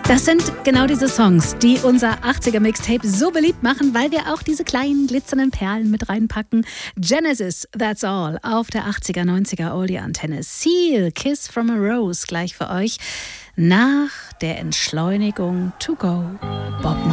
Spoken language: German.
Das sind genau diese Songs, die unser 80er-Mixtape so beliebt machen, weil wir auch diese kleinen glitzernden Perlen mit reinpacken. Genesis, That's All, auf der 80er-90er Oldie-Antenne. Seal, Kiss from a Rose, gleich für euch. Nach der Entschleunigung To Go, Bob Marley.